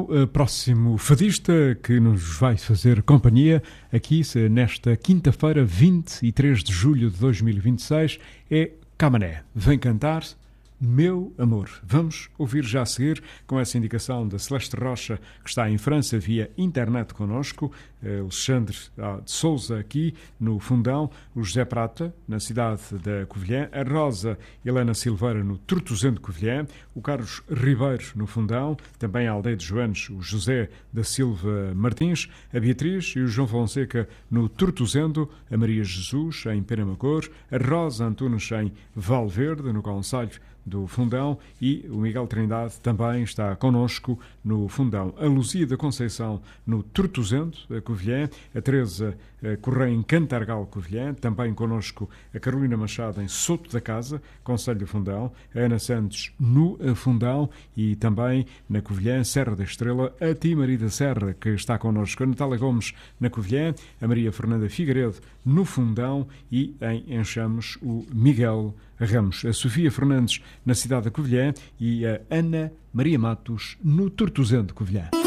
O próximo fadista que nos vai fazer companhia aqui nesta quinta-feira, 23 de julho de 2026, é Camané. Vem cantar Meu Amor. Vamos ouvir já a seguir, com essa indicação da Celeste Rocha, que está em França via internet connosco, Alexandre de Souza aqui no Fundão, o José Prata na cidade da Covilhã, a Rosa Helena Silveira no Tortozendo de Covilhã, o Carlos Ribeiro no Fundão, também a aldeia de Joanes, o José da Silva Martins, a Beatriz e o João Fonseca no Tortozendo, a Maria Jesus em Penamacor, a Rosa Antunes em Valverde, no Conselho do Fundão, e o Miguel Trindade também está connosco no Fundão. A Luzia da Conceição no Tortozendo, a Covilhã, a Teresa Correia em Cantargal, Covilhã, também connosco a Carolina Machado em Soto da Casa, Conselho do Fundão, a Ana Santos no Fundão e também na Covilhã, Serra da Estrela, a Tia Maria da Serra, que está connosco, a Natália Gomes na Covilhã, a Maria Fernanda Figueiredo no Fundão e em Enxamos o Miguel Ramos, a Sofia Fernandes na cidade da Covilhã e a Ana Maria Matos no Tortozendo de Covilhã.